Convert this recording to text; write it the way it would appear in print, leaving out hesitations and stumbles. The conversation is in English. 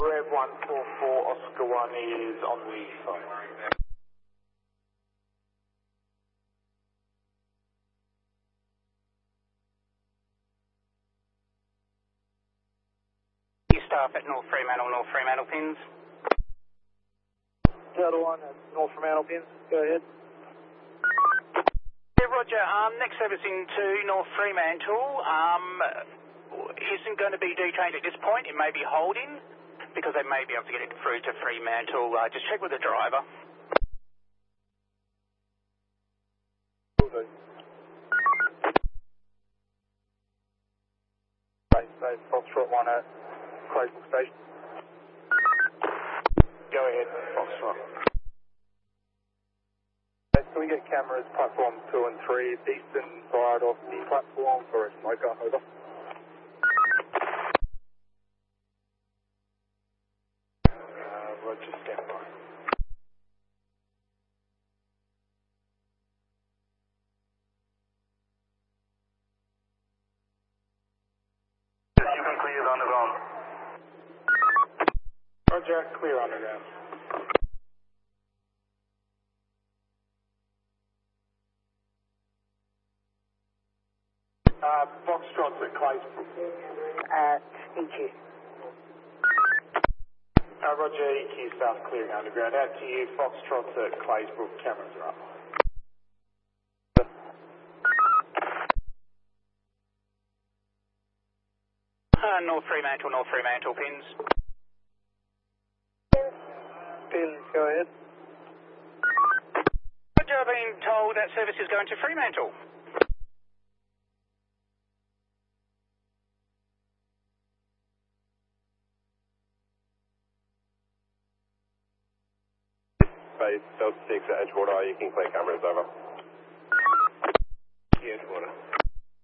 Rev 144 Oscar 1 is on the phone. Staff at North Fremantle pins. Delta 1 at North Fremantle pins, go ahead. Yeah, Roger, next service into North Fremantle isn't going to be detrained at this point. It may be holding because they may be able to get it through to Fremantle. Just check with the driver. Right, Foxtrot 1 at Claysbrook Station. Go ahead, Foxtrot. Can we get cameras, platforms 2 and 3, Eastern side of the platform for a smoker, over. Roger, stand by. You can clear the underground. Roger, clear underground. Foxtrot's at Claysbrook. At EQ. Roger, EQ South clearing underground. Out to you, Foxtrot's at Claysbrook, cameras are up. North Fremantle pins. Pins, go ahead. Roger, I've been told that service is going to Fremantle. Base Delta 6 at Edgewater, you can clear cameras, over.